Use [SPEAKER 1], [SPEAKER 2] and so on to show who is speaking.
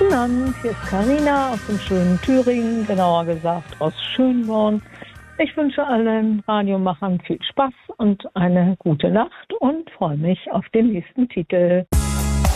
[SPEAKER 1] Guten Abend, hier ist Karina aus dem schönen Thüringen, genauer gesagt aus Schönborn. Ich wünsche allen Radiomachern viel Spaß und eine gute Nacht und freue mich auf den nächsten Titel.